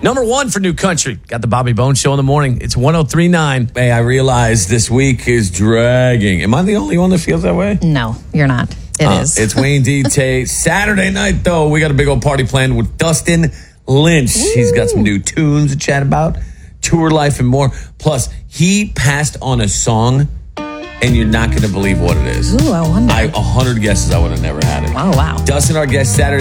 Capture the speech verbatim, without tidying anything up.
Number one for New Country. Got the Bobby Bones Show in the morning. It's one oh three point nine. Hey, I realize this week is dragging. Am I the only one that feels that way? No, you're not. It uh, is. It's Wayne D. Tate. Saturday night, though, we got a big old party planned with Dustin Lynch. Ooh. He's got some new tunes to chat about, tour life, and more. Plus, he passed on a song, and you're not going to believe what it is. Ooh, I wonder. I, a hundred guesses, I would have never had it. Oh, wow. Dustin, our guest Saturday